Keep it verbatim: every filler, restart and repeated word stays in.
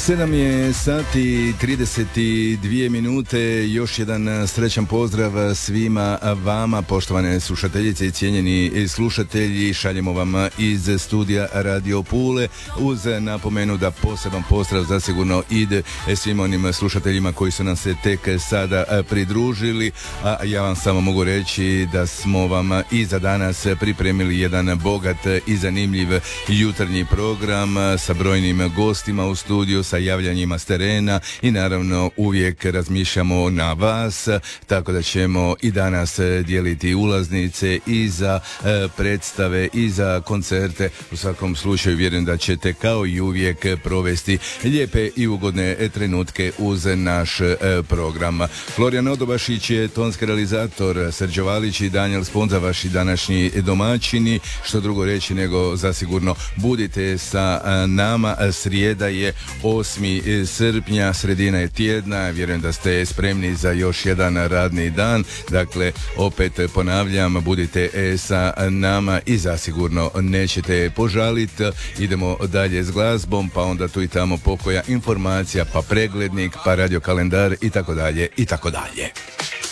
sedam je sati trideset dvije minute, još jedan srećan pozdrav svima vama, poštovane slušateljice i cijenjeni slušatelji. Šaljemo vam iz studija Radio Pule uz napomenu da poseban pozdrav zasigurno ide svim onim slušateljima koji su nam se tek sada pridružili, a ja vam samo mogu reći da smo vam i za danas pripremili jedan bogat i zanimljiv jutarnji program sa brojnim gostima u studiju, sa javljanjima s terena i naravno uvijek razmišljamo na vas, tako da ćemo i danas dijeliti ulaznice i za e, predstave i za koncerte. U svakom slučaju vjerujem da ćete kao i uvijek provesti lijepe i ugodne trenutke uz naš e, program. Florijan Odobašić je tonski realizator, Srđo Valić i Danijel Sponza vaši današnji domaćini. Što drugo reći nego zasigurno budite sa nama. Srijeda je osmi srpnja, sredina je tjedna, vjerujem da ste spremni za još jedan radni dan. Dakle, opet ponavljam, budite sa nama i zasigurno nećete požaliti. Idemo dalje s glazbom, pa onda tu i tamo pokoja informacija, pa preglednik, pa radio kalendar i tako dalje i tako dalje.